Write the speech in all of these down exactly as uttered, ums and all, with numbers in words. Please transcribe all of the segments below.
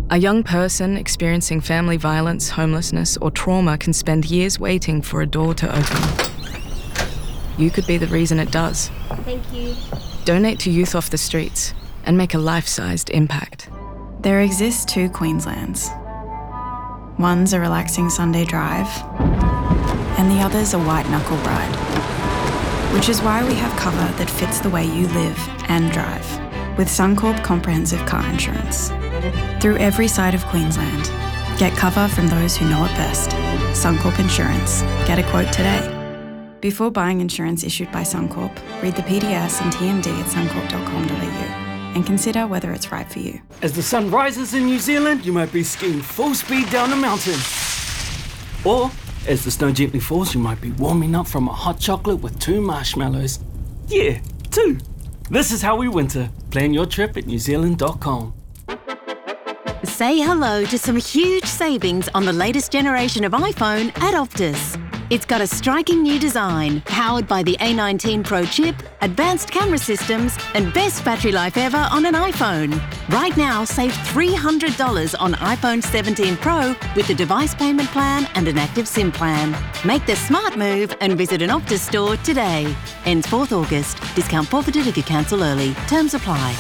A young person experiencing family violence, homelessness, or trauma can spend years waiting for a door to open. You could be the reason it does. Thank you. Donate to Youth Off the Streets and make a life-sized impact. There exist two Queenslands. One's a relaxing Sunday drive, and the other's a white-knuckle ride. Which is why we have cover that fits the way you live and drive, with Suncorp Comprehensive Car Insurance. Through every side of Queensland, get cover from those who know it best. Suncorp Insurance. Get a quote today. Before buying insurance issued by Suncorp, read the P D S and T M D at suncorp dot com dot a u and consider whether it's right for you. As the sun rises in New Zealand, you might be skiing full speed down a mountain. Or, as the snow gently falls, you might be warming up from a hot chocolate with two marshmallows. Yeah, two. This is how we winter. Plan your trip at new zealand dot com. Say hello to some huge savings on the latest generation of iPhone at Optus. It's got a striking new design, powered by the A nineteen Pro chip, advanced camera systems, and best battery life ever on an iPhone. Right now, save three hundred dollars on iPhone seventeen Pro with the device payment plan and an active SIM plan. Make the smart move and visit an Optus store today. Ends fourth August. Discount forfeited if you cancel early. Terms apply.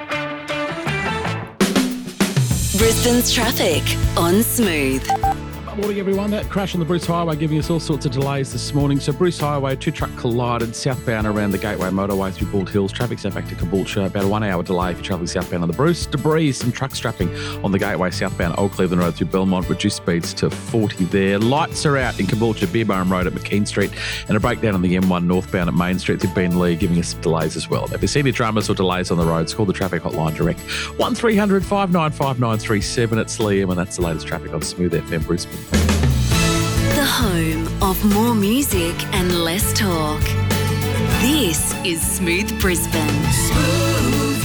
Brisbane's traffic on Smooth. Morning everyone, that crash on the Bruce Highway giving us all sorts of delays this morning. So Bruce Highway, two truck collided southbound around the Gateway motorway through Bald Hills. Traffic sent back to Caboolture, about a one hour delay if you're travelling southbound on the Bruce. Debris, some truck strapping on the Gateway southbound Old Cleveland Road through Belmont, reduced speeds to forty there. Lights are out in Caboolture, Beerbarham Road at McKean Street, and a breakdown on the M one northbound at Main Street through Beenleigh, giving us some delays as well. If you see any dramas or delays on the roads, call the traffic hotline direct. one three hundred five nine five nine three seven. It's Liam, and that's the latest traffic on Smooth F M Brisbane. The home of more music and less talk. This is Smooth Brisbane. Smooth.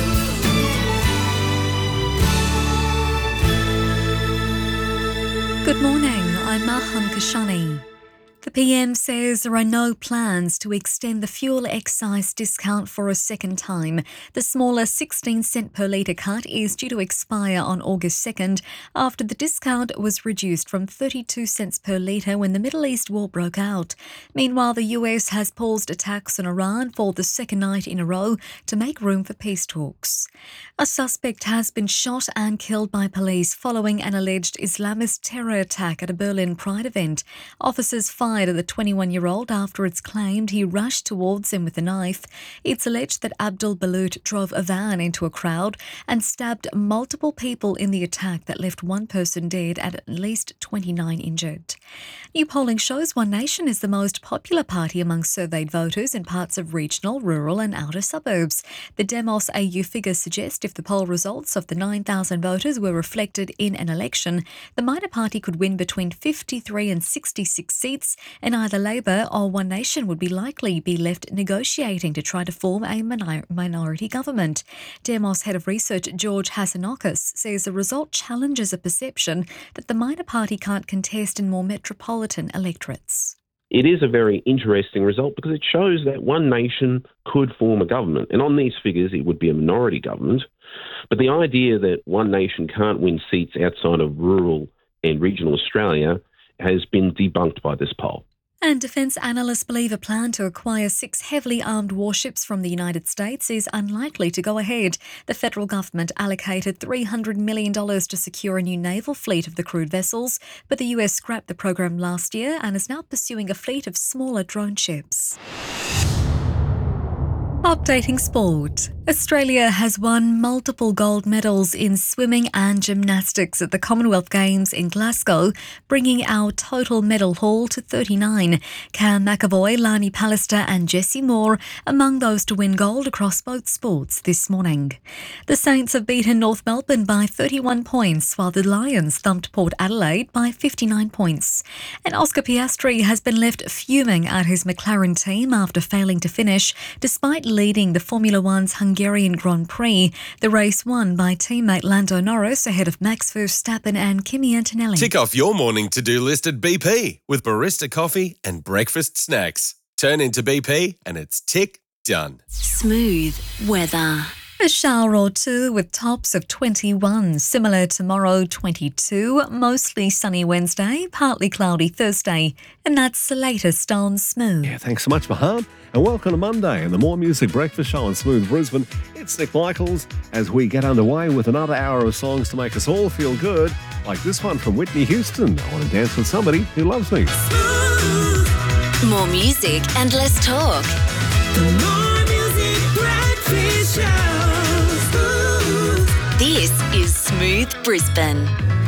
Good morning, I'm Mahan Kashani. The P M says there are no plans to extend the fuel excise discount for a second time. The smaller sixteen cent per litre cut is due to expire on August second after the discount was reduced from thirty-two cents per litre when the Middle East war broke out. Meanwhile, the U S has paused attacks on Iran for the second night in a row to make room for peace talks. A suspect has been shot and killed by police following an alleged Islamist terror attack at a Berlin Pride event. Officers fired at the twenty-one-year-old after it's claimed he rushed towards him with a knife. It's alleged that Abdul Balut drove a van into a crowd and stabbed multiple people in the attack that left one person dead and at least twenty-nine injured. New polling shows One Nation is the most popular party among surveyed voters in parts of regional, rural and outer suburbs. The Demos A U figures suggest if the poll results of the nine thousand voters were reflected in an election, the minor party could win between fifty-three and sixty-six seats, and either Labor or One Nation would be likely be left negotiating to try to form a minor- minority government. Demos head of research George Hassanokis says the result challenges a perception that the minor party can't contest in more metropolitan electorates. It is a very interesting result because it shows that One Nation could form a government. And on these figures, it would be a minority government. But the idea that One Nation can't win seats outside of rural and regional Australia has been debunked by this poll. And defence analysts believe a plan to acquire six heavily armed warships from the United States is unlikely to go ahead. The federal government allocated three hundred million dollars to secure a new naval fleet of the crewed vessels, but the U S scrapped the program last year and is now pursuing a fleet of smaller drone ships. Updating sport. Australia has won multiple gold medals in swimming and gymnastics at the Commonwealth Games in Glasgow, bringing our total medal haul to thirty-nine. Cam McAvoy, Lani Pallister and Jessie Moore among those to win gold across both sports this morning. The Saints have beaten North Melbourne by thirty-one points, while the Lions thumped Port Adelaide by fifty-nine points. And Oscar Piastri has been left fuming at his McLaren team after failing to finish, despite leading the Formula One's Hungarian Grand Prix. The race won by teammate Lando Norris ahead of Max Verstappen and Kimi Antonelli. Tick off your morning to-do list at B P with barista coffee and breakfast snacks. Turn into B P and it's tick done. Smooth weather. A shower or two with tops of twenty-one. Similar tomorrow, twenty-two. Mostly sunny Wednesday, partly cloudy Thursday. And that's the latest on Smooth. Yeah, thanks so much, Mahan. And welcome to Monday and the More Music Breakfast Show on Smooth Brisbane. It's Nick Michaels as we get underway with another hour of songs to make us all feel good, like this one from Whitney Houston. I want to dance with somebody who loves me. More music and less talk. The More Music Breakfast Show. This is Smooth Brisbane.